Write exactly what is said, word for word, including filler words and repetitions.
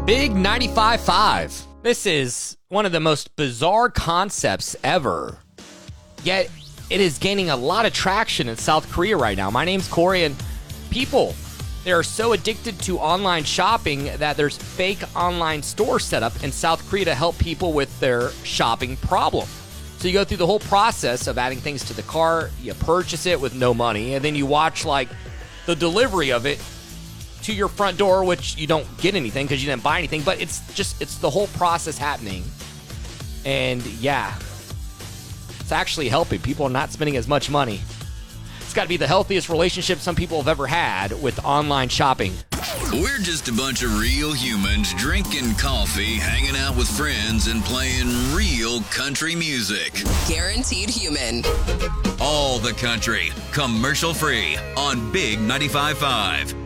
Big ninety-five point five. This is one of the most bizarre concepts ever. Yet, it is gaining a lot of traction in South Korea right now. My name's Corey, and people, they are so addicted to online shopping that there's fake online stores set up in South Korea to help people with their shopping problem. So you go through the whole process of adding things to the cart, you purchase it with no money, and then you watch like the delivery of it to your front door, which you don't get anything because you didn't buy anything, but it's just, it's the whole process happening. And yeah, it's actually helping. People are not spending as much money. It's got to be the healthiest relationship some people have ever had with online shopping. We're just a bunch of real humans drinking coffee, hanging out with friends, and playing real country music. Guaranteed Human. All the country, commercial free on Big ninety-five point five.